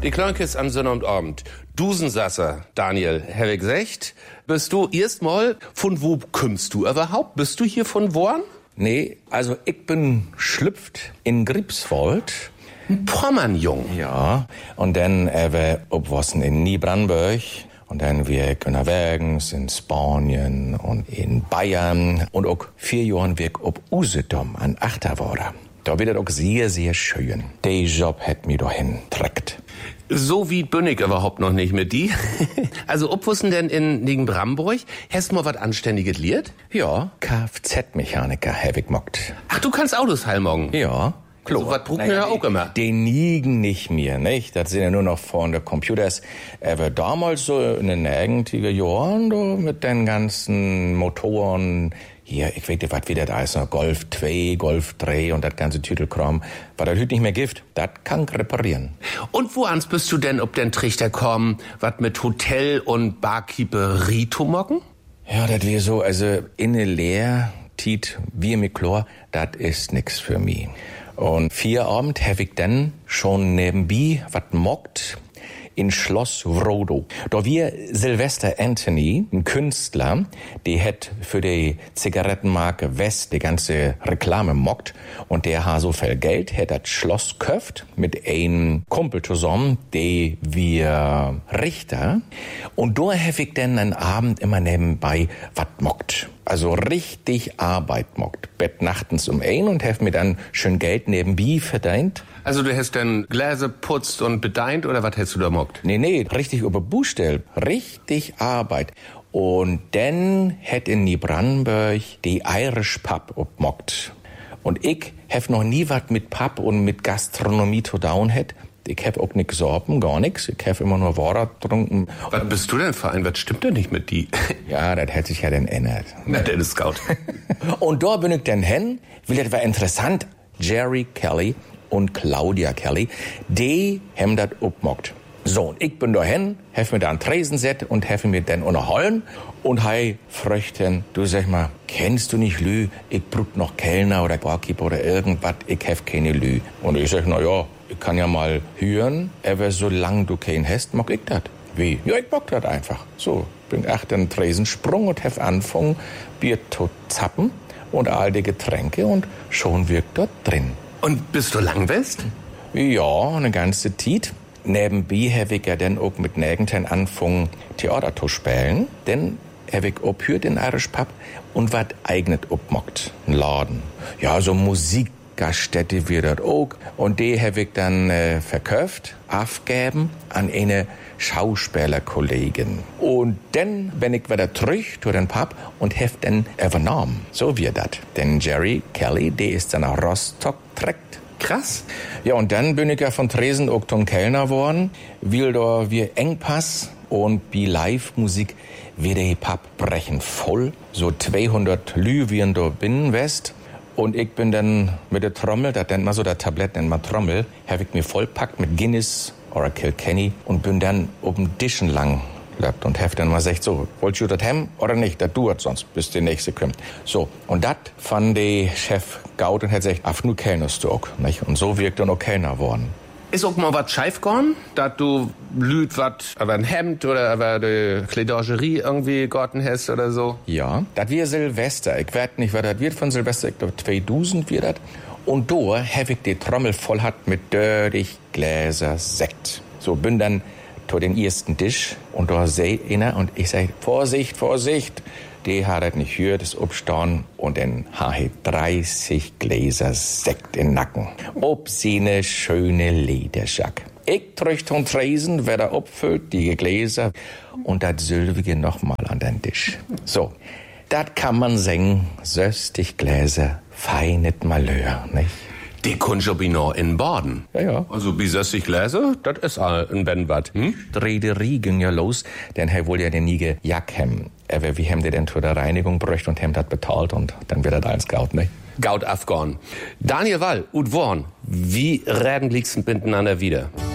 Die Klönkes an Sonnabend. Dusensasser, Daniel, Herr ich gesagt, bist du erstmal, von wo kommst du überhaupt? Bist du hier von Worn? Nee, also ich bin schlüpft in Griebswald. Ein Pommernjung. Ja, und dann obwossen in Niebrandenburg. Und dann wir ich unterwegs in Spanien und in Bayern. Und auch 4 Jahren wir ob Usedom an Achterwörter. Da wird es auch sehr, sehr schön. Der Job hat mich dahin trägt. So wie bin ich überhaupt noch nicht mit die. Also, obwussen denn in Nienbramburg? Hast du mal was Anständiges lehrt? Ja, Kfz-Mechaniker hab ich mockt. Ach, du kannst Autos heilmorgen? Ja. Klar. So was brauchen wir ja auch immer. Die liegen nicht mehr, nicht? Das sind ja nur noch von der Computers. Aber damals so in den 90er Jahren, da mit den ganzen Motoren, hier, ich weiß nicht, was wieder da ist, Golf 2, Golf 3 und das ganze Tütelkram, was das heute nicht mehr gibt, das kann reparieren. Und woans bist du denn ob den Trichter kommen, was mit Hotel und Barkeeperie zu mocken? Ja, das wäre so, also in der Lehr, Tiet, wie mit Chlor, das ist nix für mich. Und 4 Abend hab ich dann schon nebenbei was mockt in Schloss Wrodo. Da wir Sylvester Anthony, ein Künstler, der hat für die Zigarettenmarke West die ganze Reklame mockt und der hat so viel Geld, hat das Schloss köft mit einem Kumpel zusammen, der wir Richter. Und da hab ich dann einen Abend immer nebenbei was mockt. Also richtig Arbeit mockt. Bett nachtens um 1 und hab mir dann schön Geld nebenbei verdient. Also du hast dann Gläser putzt und bedeint oder was hast du da mockt? Nee, richtig über Buchstel. Richtig Arbeit. Und dann hätt in Niebrandenburg die Irish Pub obmockt. Und ich hab noch nie was mit Pub und mit Gastronomie zu tun hätt. Ich hab auch nix gesorben, gar nix. Ich hab immer nur Wasser getrunken. Was bist du denn für ein? Was stimmt denn nicht mit die? Ja, das hat sich ja dann ändert. Na, der ist Scout. Und da bin ich dann hin, weil das war interessant. Jerry Kelly und Claudia Kelly, die haben das obmockt. So, und ich bin da hin, hab mir da einen Tresen set und hab mir dann unterhalten und hei fröchten, du sag mal, kennst du nicht Lü? Ich brauch noch Kellner oder Barkeeper oder irgendwas, ich hab keine Lü. Und ich sag, na ja, ich kann ja mal hören, aber solange du keinen hast, mag ich das. Wie? Ja, ich mag das einfach. So, bin echt den Tresensprung und hab angefangen, Bier zu zappen und all die Getränke und schon wirkt dort drin. Und bist du lang west? Ja, eine ganze Zeit. Nebenbei hab ich ja dann auch mit Nägenten angefangen, Theater zu spielen. Dann hab ich abgehört in Irish Pub und wat eignet obmockt. Ein Laden. Ja, so Musikgaststätte wird das auch. Und die hab ich dann verkauft, abgegeben an eine Schauspielerkollegin. Und dann bin ich wieder zurück zu den Pub und hab dann übernommen. So wird das. Denn Jerry Kelly, der ist dann nach Rostock trägt. Krass. Ja, und dann bin ich ja von Tresen auch zum Kellner worden, weil da wir Engpass und bei Live-Musik wird der Pub brechen voll. So 200 Lü wie in der Binnenwest. Und ich bin dann mit der Trommel, das nennt man so, das Tablett nennt man Trommel, hab ich mir vollpackt mit Guinness oder Kilkenny und bin dann oben Dischen lang löbt und hab dann mal gesagt, so, wollt ihr das haben oder nicht? Das dauert sonst, bis der nächste kommt. So, und das fand der Chef gaut und hat gesagt, ach, nu kellnerst du auch, nicht? Und so wirkt er noch Kellner worden. Ist auch mal was scheif gorn, dass du lüt wat aber ein Hemd oder aber die Kledagerie irgendwie gorten hast oder so? Ja, das wir Silvester. Ich weiß nicht, was das wird von Silvester. Ich glaube 2000 wird das. Und da hab ich die Trommel voll hat mit dirtig Gläser Sekt. So, bin dann zu den ersten Tisch und da seh einer und ich sag, Vorsicht, Vorsicht. Die hat das nicht gehört, das Obstaunen und dann habe ich 30 Gläser Sekt in den Nacken. Ob sie ne schöne Lederschack. Ich trücht von Tresen, wer da abfüllt, die Gläser und das Sylvige nochmal an den Tisch. So, das kann man singen, 60 Gläser, feinet Malheur, nicht? Die Kunschobino in Baden. Ja. Also bis 60 Gläser, das ist ein Benbad. Rederie ging ja los, denn er wohl ja den Nige Jack hem. Aber wie haben die denn zu der Reinigung bräuchte und haben das bezahlt und dann wird das alles gaut, ne? Gaut Afghan. Daniel Wall, Ud Worn, wie reden liegsten miteinander wieder?